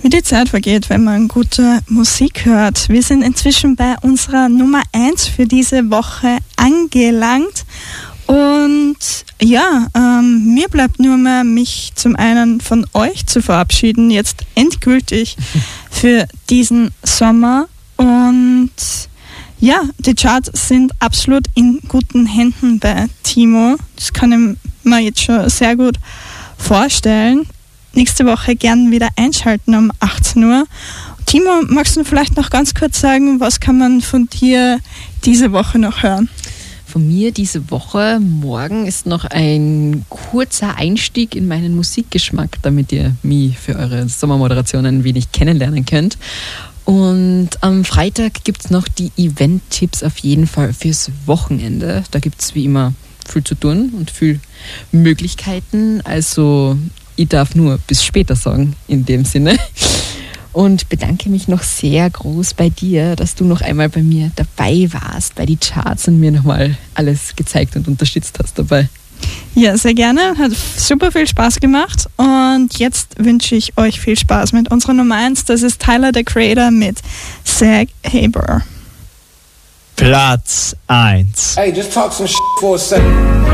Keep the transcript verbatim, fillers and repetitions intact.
Wie die Zeit vergeht, wenn man gute Musik hört. Wir sind inzwischen bei unserer Nummer eins für diese Woche angelangt. Und ja, ähm, mir bleibt nur mehr, mich zum einen von euch zu verabschieden, jetzt endgültig für diesen Sommer. Und ja, die Charts sind absolut in guten Händen bei Timo. Das kann ich mir jetzt schon sehr gut vorstellen. Nächste Woche gern wieder einschalten um achtzehn Uhr. Timo, magst du vielleicht noch ganz kurz sagen, was kann man von dir diese Woche noch hören? Von mir diese Woche, morgen ist noch ein kurzer Einstieg in meinen Musikgeschmack, damit ihr mich für eure Sommermoderation ein wenig kennenlernen könnt. Und am Freitag gibt es noch die Event-Tipps auf jeden Fall fürs Wochenende. Da gibt es wie immer viel zu tun und viel Möglichkeiten. Also ich darf nur bis später sagen, in dem Sinne. Und bedanke mich noch sehr groß bei dir, dass du noch einmal bei mir dabei warst, bei die Charts und mir nochmal alles gezeigt und unterstützt hast dabei. Ja, sehr gerne. Hat super viel Spaß gemacht. Und jetzt wünsche ich euch viel Spaß mit unserer Nummer eins. Das ist Tyler, the Creator mit Zach Haber. Platz eins. Hey, just talk some shit for a second.